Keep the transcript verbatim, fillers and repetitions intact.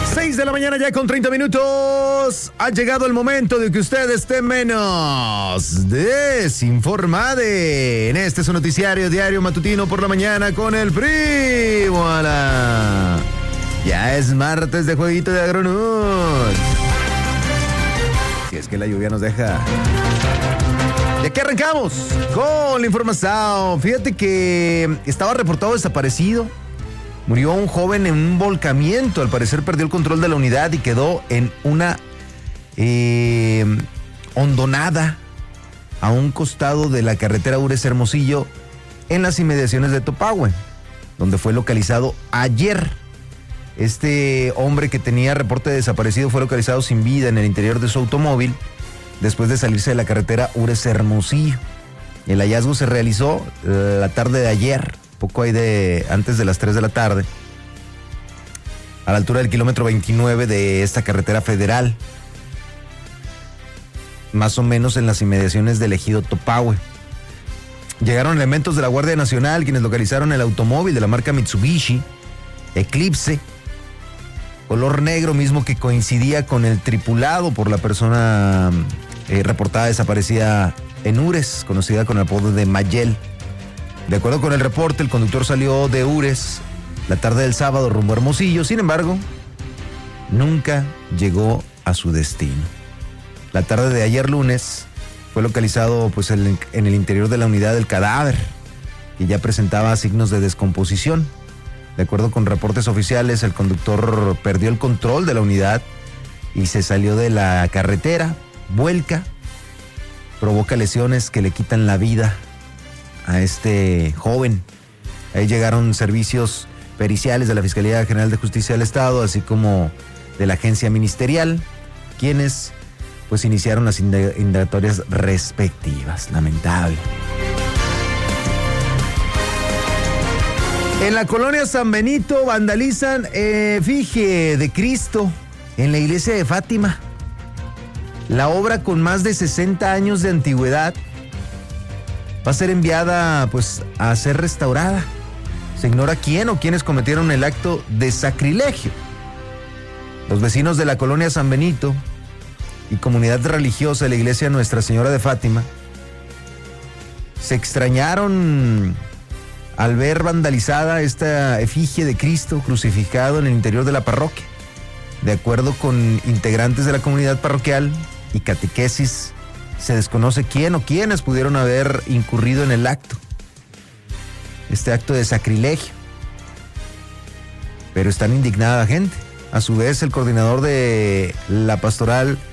seis de la mañana ya con treinta minutos. Ha llegado el momento de que usted esté menos desinformado en este su noticiario diario matutino por la mañana con el primo. ¡Hala! Ya es martes de jueguito de Agronews. Si es que la lluvia nos deja. Y aquí arrancamos con la información. Fíjate que estaba reportado desaparecido. Murió un joven en un volcamiento. Al parecer perdió el control de la unidad y quedó en una eh, hondonada a un costado de la carretera Ures-Hermosillo en las inmediaciones de Topahue, donde fue localizado ayer. Este hombre que tenía reporte de desaparecido fue localizado sin vida en el interior de su automóvil después de salirse de la carretera Ures-Hermosillo. El hallazgo se realizó la tarde de ayer, poco ahí de antes de las tres de la tarde, a la altura del kilómetro veintinueve de esta carretera federal, más o menos en las inmediaciones del ejido Topahue. Llegaron elementos de la Guardia Nacional, quienes localizaron el automóvil de la marca Mitsubishi Eclipse, color negro, mismo que coincidía con el tripulado por la persona eh, reportada desaparecida en Ures, conocida con el apodo de Mayel. De acuerdo con el reporte, el conductor salió de Ures la tarde del sábado rumbo a Hermosillo. Sin embargo, nunca llegó a su destino. La tarde de ayer lunes fue localizado pues, el, en el interior de la unidad del cadáver, que ya presentaba signos de descomposición. De acuerdo con reportes oficiales, el conductor perdió el control de la unidad y se salió de la carretera, vuelca, provoca lesiones que le quitan la vida a este joven. Ahí llegaron servicios periciales de la Fiscalía General de Justicia del Estado, así como de la agencia ministerial, quienes pues iniciaron las indagatorias respectivas. Lamentable. En la colonia San Benito vandalizan efigie de Cristo en la iglesia de Fátima. La obra, con más de sesenta años de antigüedad, va a ser enviada pues a ser restaurada. Se ignora quién o quiénes cometieron el acto de sacrilegio. Los vecinos de la colonia San Benito y comunidad religiosa de la iglesia Nuestra Señora de Fátima se extrañaron al ver vandalizada esta efigie de Cristo crucificado en el interior de la parroquia. De acuerdo con integrantes de la comunidad parroquial y catequesis, se desconoce quién o quiénes pudieron haber incurrido en el acto, este acto de sacrilegio. Pero están indignada la gente. A su vez, el coordinador de la pastoral